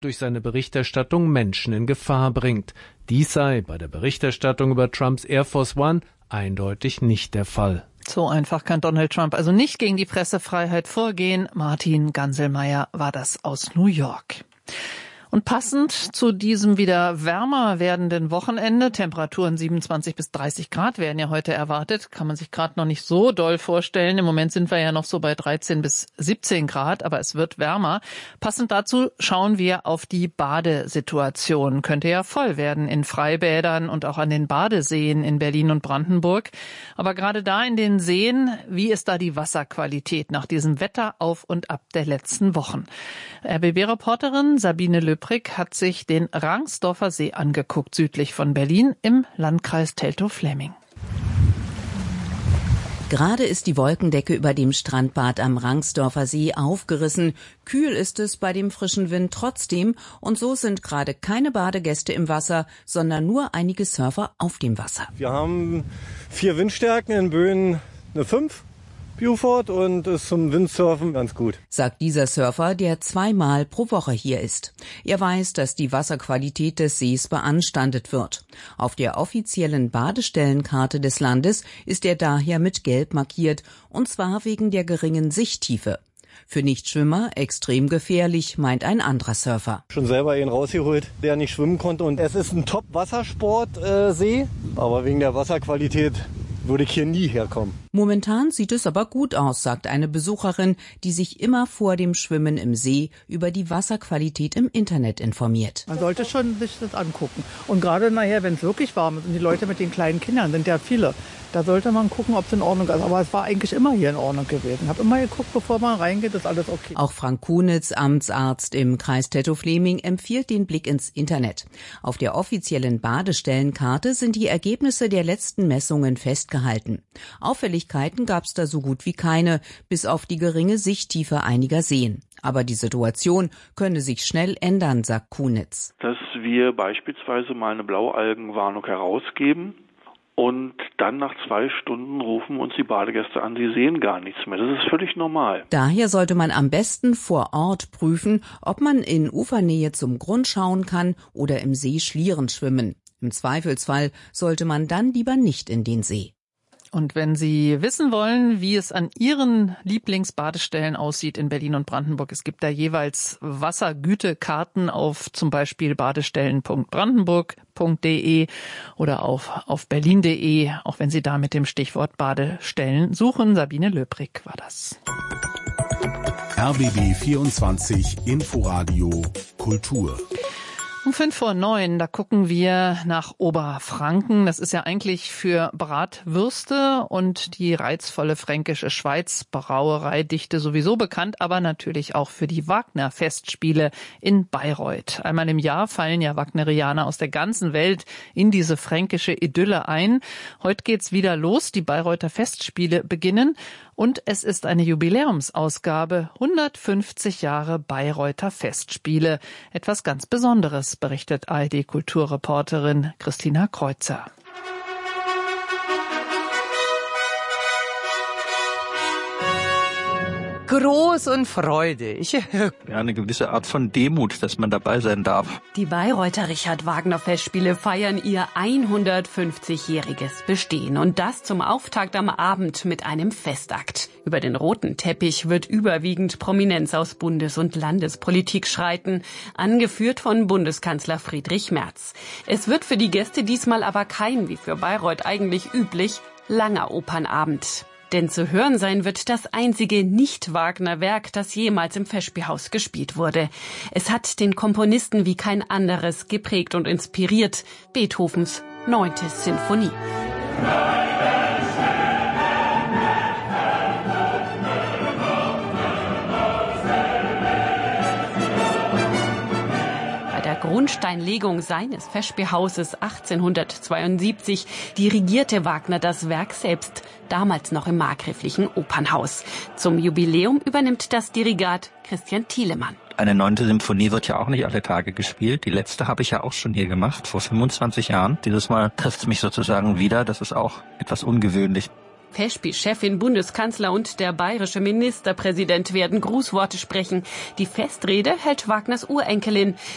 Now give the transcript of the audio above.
durch seine Berichterstattung Menschen in Gefahr bringt. Dies sei bei der Berichterstattung über Trumps Air Force One eindeutig nicht der Fall. So einfach kann Donald Trump also nicht gegen die Pressefreiheit vorgehen. Martin Ganselmeier war das aus New York. Und passend zu diesem wieder wärmer werdenden Wochenende, Temperaturen 27 bis 30 Grad werden ja heute erwartet, kann man sich gerade noch nicht so doll vorstellen. Im Moment sind wir ja noch so bei 13 bis 17 Grad, aber es wird wärmer. Passend dazu schauen wir auf die Badesituation. Könnte ja voll werden in Freibädern und auch an den Badeseen in Berlin und Brandenburg. Aber gerade da in den Seen, wie ist da die Wasserqualität nach diesem Wetter auf und ab der letzten Wochen? RBB-Reporterin Sabine Löbrig hat sich den Rangsdorfer See angeguckt, südlich von Berlin im Landkreis Teltow-Fläming. Gerade ist die Wolkendecke über dem Strandbad am Rangsdorfer See aufgerissen. Kühl ist es bei dem frischen Wind trotzdem und so sind gerade keine Badegäste im Wasser, sondern nur einige Surfer auf dem Wasser. Wir haben 4 Windstärken in Böen, eine 5. Beaufort und ist zum Windsurfen ganz gut, sagt dieser Surfer, der 2-mal pro Woche hier ist. Er weiß, dass die Wasserqualität des Sees beanstandet wird. Auf der offiziellen Badestellenkarte des Landes ist er daher mit Gelb markiert, und zwar wegen der geringen Sichttiefe. Für Nichtschwimmer extrem gefährlich, meint ein anderer Surfer. Schon selber ihn rausgeholt, der nicht schwimmen konnte. Und es ist ein Top-Wassersport-See, aber wegen der Wasserqualität würde ich hier nie herkommen. Momentan sieht es aber gut aus, sagt eine Besucherin, die sich immer vor dem Schwimmen im See über die Wasserqualität im Internet informiert. Man sollte schon sich das angucken. Und gerade nachher, wenn es wirklich warm ist und die Leute mit den kleinen Kindern sind ja viele, da sollte man gucken, ob es in Ordnung ist. Aber es war eigentlich immer hier in Ordnung gewesen. Ich habe immer geguckt, bevor man reingeht, ist alles okay. Auch Frank Kunitz, Amtsarzt im Kreis Teltow-Fläming, empfiehlt den Blick ins Internet. Auf der offiziellen Badestellenkarte sind die Ergebnisse der letzten Messungen festgehalten. Auffälligkeiten gab es da so gut wie keine, bis auf die geringe Sichttiefe einiger Seen. Aber die Situation könne sich schnell ändern, sagt Kunitz. Dass wir beispielsweise mal eine Blaualgenwarnung herausgeben und dann nach 2 Stunden rufen uns die Badegäste an, sie sehen gar nichts mehr. Das ist völlig normal. Daher sollte man am besten vor Ort prüfen, ob man in Ufernähe zum Grund schauen kann oder im See Schlieren schwimmen. Im Zweifelsfall sollte man dann lieber nicht in den See. Und wenn Sie wissen wollen, wie es an Ihren Lieblingsbadestellen aussieht in Berlin und Brandenburg, es gibt da jeweils Wassergütekarten auf zum Beispiel badestellen.brandenburg.de oder auf berlin.de, auch wenn Sie da mit dem Stichwort Badestellen suchen. Sabine Löbrig war das. RBB 24 Inforadio Kultur. Um 8:55, da gucken wir nach Oberfranken. Das ist ja eigentlich für Bratwürste und die reizvolle fränkische Schweiz Brauereidichte sowieso bekannt, aber natürlich auch für die Wagner-Festspiele in Bayreuth. Einmal im Jahr fallen ja Wagnerianer aus der ganzen Welt in diese fränkische Idylle ein. Heute geht's wieder los. Die Bayreuther Festspiele beginnen. Und es ist eine Jubiläumsausgabe, 150 Jahre Bayreuther Festspiele. Etwas ganz Besonderes, berichtet ARD-Kulturreporterin Christina Kreuzer. Groß und freudig. Ja, eine gewisse Art von Demut, dass man dabei sein darf. Die Bayreuther Richard-Wagner-Festspiele feiern ihr 150-jähriges Bestehen. Und das zum Auftakt am Abend mit einem Festakt. Über den roten Teppich wird überwiegend Prominenz aus Bundes- und Landespolitik schreiten, angeführt von Bundeskanzler Friedrich Merz. Es wird für die Gäste diesmal aber kein, wie für Bayreuth eigentlich üblich, langer Opernabend. Denn zu hören sein wird das einzige Nicht-Wagner-Werk, das jemals im Festspielhaus gespielt wurde. Es hat den Komponisten wie kein anderes geprägt und inspiriert, Beethovens 9. Sinfonie. Grundsteinlegung seines Festspielhauses 1872 dirigierte Wagner das Werk selbst, damals noch im markgräflichen Opernhaus. Zum Jubiläum übernimmt das Dirigat Christian Thielemann. Eine 9. Symphonie wird ja auch nicht alle Tage gespielt. Die letzte habe ich ja auch schon hier gemacht, vor 25 Jahren. Dieses Mal trifft es mich sozusagen wieder. Das ist auch etwas ungewöhnlich. Festspielchefin, Bundeskanzler und der bayerische Ministerpräsident werden Grußworte sprechen. Die Festrede hält Wagners Urenkelin,